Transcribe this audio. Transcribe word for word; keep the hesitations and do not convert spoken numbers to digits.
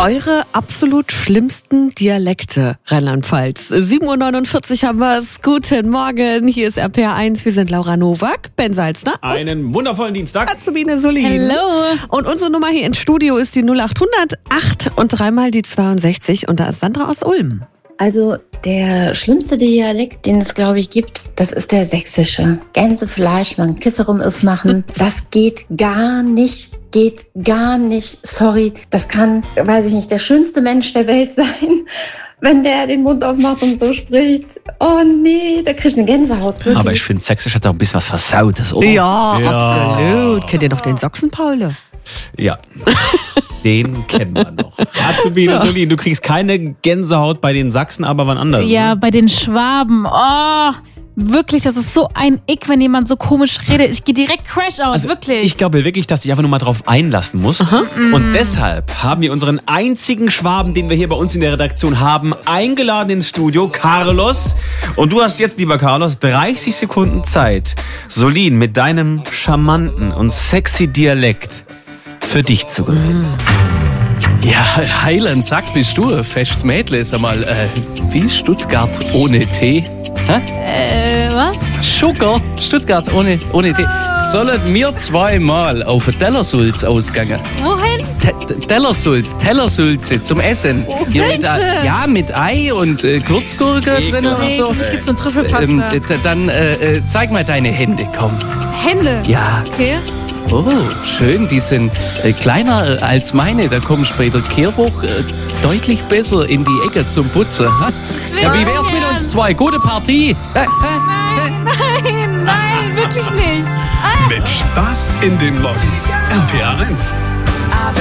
Eure absolut schlimmsten Dialekte, Rheinland-Pfalz. sieben Uhr neunundvierzig haben wir es. Guten Morgen, hier ist R P R eins. Wir sind Laura Nowak, Ben Salzner. Einen wundervollen Dienstag. Azubine Solin. Hallo. Und unsere Nummer hier ins Studio ist die null acht hundert acht und dreimal die zweiundsechzig. Und da ist Sandra aus Ulm. Also der schlimmste Dialekt, den es, glaube ich, gibt, das ist der sächsische. Gänsefleisch, man Kisse rum aufmachen, das geht gar nicht, geht gar nicht. Sorry, das kann, weiß ich nicht, der schönste Mensch der Welt sein, wenn der den Mund aufmacht und so spricht. Oh nee, da krieg ich eine Gänsehaut. Wirklich. Aber ich finde, Sächsisch hat auch ein bisschen was Versautes, oder? Ja, Ja. absolut. Kennt ihr noch den Sachsen-Paule? Ja. Den kennen wir noch. Azubine Solin, du kriegst keine Gänsehaut bei den Sachsen, aber wann anders. Ja, Ne? bei den Schwaben. Oh, wirklich, das ist so ein Ick, wenn jemand so komisch redet. Ich gehe direkt Crash aus, Also, wirklich. ich glaube wirklich, dass du dich einfach nur mal drauf einlassen musst. Und deshalb haben wir unseren einzigen Schwaben, den wir hier bei uns in der Redaktion haben, eingeladen ins Studio, Carlos. Und du hast jetzt, lieber Carlos, dreißig Sekunden Zeit, Solin mit deinem charmanten und sexy Dialekt für dich zu gewinnen. Ja, Heiland, sag, bist du ein festes Mädel? Sag mal, äh, wie Stuttgart ohne Tee? Hä? äh, was? Sugar, Stuttgart ohne, ohne Tee. Sollen wir zweimal auf den Tellersulz ausgehen? Wohin? Te- Tellersulz, Tellersulze zum Essen. Oh, Ja, mit, Sülze. äh, ja, mit Ei und äh, Gewürzgurke drin und Nee, so. für mich gibt's so ein Trüffelpasta. Ähm, d- d- dann äh, äh, zeig mal deine Hände, komm. Hände. Ja. Okay. Oh, schön, die sind äh, kleiner äh, als meine. Da kommst du bei der Kehrwoche äh, deutlich besser in die Ecke zum Putzen. Ha? Ja, wie wär's mit uns zwei? Gute Partie. Äh, äh, äh. Nein, nein, wirklich nicht. Mit Spaß in den Morgen. R P R eins.